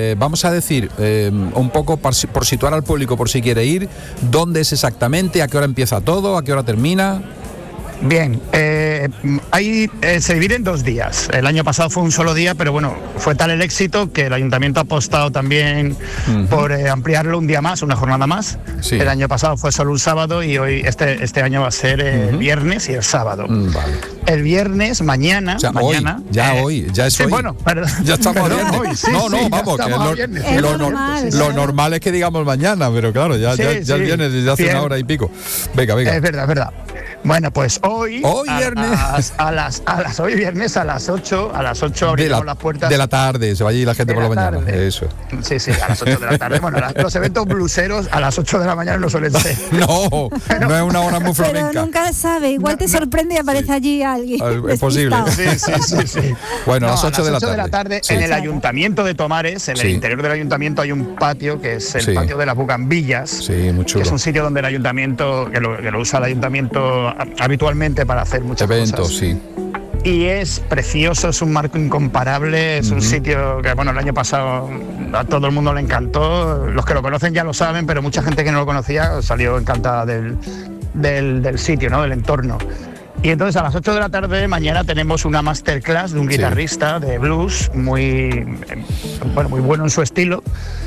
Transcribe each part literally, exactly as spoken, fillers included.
eh, vamos a decir, eh, un poco por, por situar al público por si quiere ir, ¿dónde es exactamente? ¿A qué hora empieza todo? ¿A qué hora termina? Bien, eh, ahí eh, se divide en dos días. El año pasado fue un solo día, pero bueno, fue tal el éxito que el ayuntamiento ha apostado también uh-huh. por eh, ampliarlo un día más, una jornada más. Sí. El año pasado fue solo un sábado y hoy este este año va a ser el uh-huh. viernes y el sábado. Uh-huh. Vale. El viernes, mañana, o sea, mañana. Hoy, ya eh, hoy, ya es sí, hoy. Bueno, perdón, ya estamos perdón, viernes. Hoy, sí, no, no, sí, vamos, que lo, es lo, normal, lo, lo normal es que digamos mañana, pero claro, ya, sí, ya, ya sí. viene desde hace Bien. una hora y pico. Venga, venga. Es verdad, es verdad. Bueno, pues hoy, hoy a, viernes. A, las, a las a las hoy viernes a las ocho, a las ocho abriremos las puertas de la tarde, se va allí la gente por la, la mañana, tarde. Eso. Sí, sí, a las ocho de la tarde. Bueno, las, los eventos bluseros a las ocho de la mañana no suelen ser. No, pero, no es una hora muy flamenca. Pero nunca se sabe, igual no, te sorprende no, y aparece sí. allí alguien. Es posible. Sí, sí, sí, sí. Bueno, no, a las ocho, a las de, la de la tarde sí. en el ayuntamiento de Tomares, en sí. el interior del ayuntamiento hay un patio que es el sí. patio de las Bugambillas, sí, muy chulo. Que es un sitio donde el ayuntamiento, que lo, que lo usa el ayuntamiento habitualmente para hacer muchas eventos, cosas. sí. Y es precioso, es un marco incomparable, es uh-huh. un sitio que, bueno, el año pasado a todo el mundo le encantó. Los que lo conocen ya lo saben, pero mucha gente que no lo conocía salió encantada del, del, del sitio, ¿no? Del entorno. Y entonces a las ocho de la tarde mañana tenemos una masterclass de un guitarrista sí. de blues muy, bueno, muy bueno en su estilo.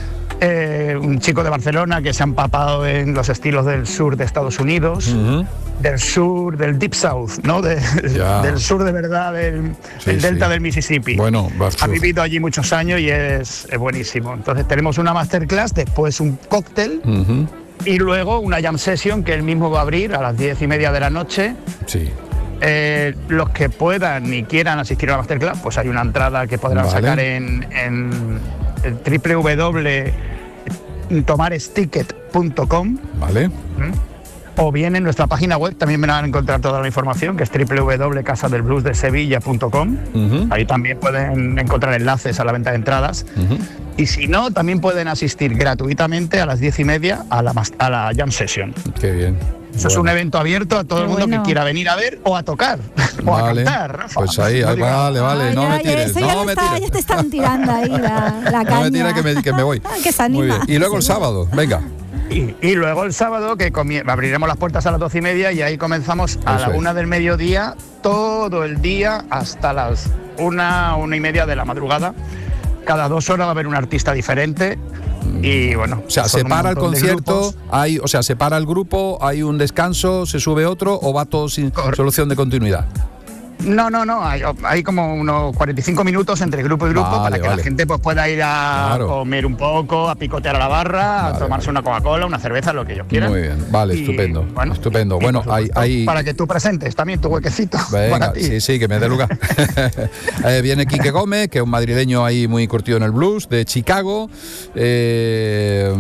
Eh, un chico de Barcelona que se ha empapado en los estilos del sur de Estados Unidos, uh-huh. del sur, del Deep South, ¿no? De, del sur de verdad, del, sí, del delta sí. del Mississippi. Bueno, ha vivido allí muchos años y es, es buenísimo. Entonces tenemos una masterclass, después un cóctel uh-huh. y luego una jam session que él mismo va a abrir a las diez y media de la noche. Sí. Eh, los que puedan y quieran asistir a la masterclass, pues hay una entrada que podrán vale. sacar en, en el doble u doble u doble punto tomares ticket punto com. Vale. ¿Mm? O bien en nuestra página web también van a encontrar toda la información, que es doble u doble u doble punto casa del blues de sevilla punto com. Uh-huh. Ahí también pueden encontrar enlaces a la venta de entradas. Uh-huh. Y si no, también pueden asistir gratuitamente a las diez y media a la, a la jam session. Qué bien. Eso bueno. es un evento abierto a todo Qué el mundo bueno. que quiera venir a ver o a tocar o vale. a cantar, Rafa. Pues ahí, ahí vale, vale, ah, no ya, me tires, ya, no ya me está, tires. Ya te están tirando ahí la, la caña. No me tires que me, que me voy. Que se anima. Muy bien. Y luego el sábado, venga. Y, y luego el sábado que comie- abriremos las puertas a las doce y media y ahí comenzamos a Eso la es. una del mediodía, todo el día hasta las una, una y media de la madrugada. Cada dos horas va a haber un artista diferente. Y bueno, o sea, se para el concierto, hay, o sea, se para el grupo, hay un descanso, se sube otro o va todo sin Correcto. solución de continuidad. No, no, no, hay, hay como unos cuarenta y cinco minutos entre grupo y grupo vale, para que vale. la gente pues pueda ir a claro. comer un poco, a picotear a la barra, vale, a tomarse vale. una Coca-Cola, una cerveza, lo que ellos quieran. Muy bien, vale, y, estupendo, bueno, estupendo. Y, bueno, hay, hay... Para que tú presentes también tu huequecito. Venga, para ti. sí, sí, que me dé lugar. eh, viene Quique Gómez, que es un madrileño ahí muy curtido en el blues, de Chicago. Eh,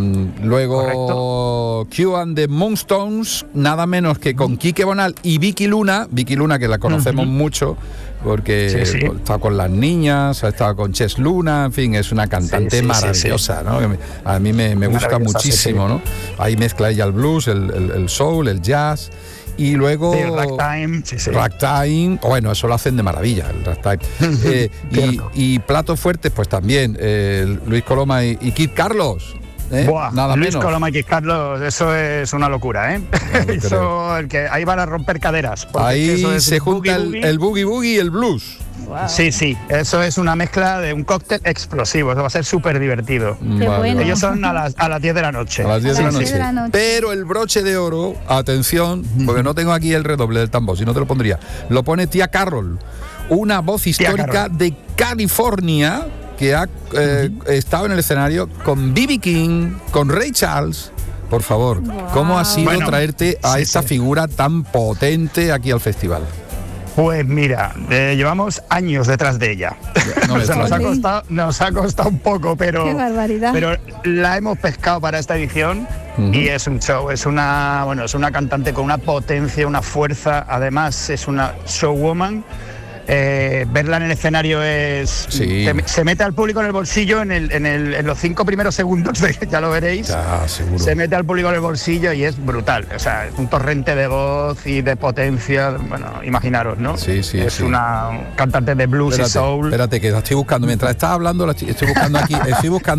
luego Q and the Moonstones, nada menos que con Quique Bonal y Vicky Luna, Vicky Luna que la conocemos uh-huh. mucho porque sí, sí. está con las niñas, ha estado con Ches Luna, en fin, es una cantante sí, sí, maravillosa, sí, sí. ¿no? A mí me, me gusta muchísimo, sí, sí. ¿no? Ahí mezcla ella el blues, el, el, el soul, el jazz. Y luego sí, ragtime, sí, sí. ragtime, bueno, eso lo hacen de maravilla, el ragtime. eh, y, y platos fuertes, pues también eh, Luis Coloma y, y Kid Carlos. ¿Eh? Buah, Nada Luis menos. Coloma y Kid Carlos, eso es una locura, ¿eh? No eso, el que, ahí van a romper caderas. Ahí eso es se junta boogie, el, el boogie boogie y el blues. Wow. Sí, sí, eso es una mezcla de un cóctel explosivo, eso va a ser súper divertido. Qué bueno. Ellos son a las, a las diez de la noche. A las diez de, sí, sí. de la noche. Pero el broche de oro, atención, porque no tengo aquí el redoble del tambor, si no te lo pondría. Lo pone Tía Carol, una voz histórica de California que ha eh, uh-huh. estado en el escenario con B B King, con Ray Charles. Por favor, wow. ¿cómo ha sido bueno, traerte a sí, esta sí. figura tan potente aquí al festival? Pues mira, eh, llevamos años detrás de ella. No o sea, nos, ha costado, nos ha costado un poco, pero, Qué barbaridad. pero la hemos pescado para esta edición uh-huh. y es un show, es una, bueno, es una cantante con una potencia, una fuerza, además es una showwoman. Eh, verla en el escenario es sí. se, se mete al público en el bolsillo en, el, en, el, en los cinco primeros segundos de, ya lo veréis ya, seguro. Se mete al público en el bolsillo y es brutal, o sea, es un torrente de voz y de potencia, bueno, imaginaros, ¿no? Sí, sí, es sí. una cantante de blues espérate, y soul. Espérate, que la estoy buscando, mientras estás hablando la estoy, estoy buscando aquí, estoy buscando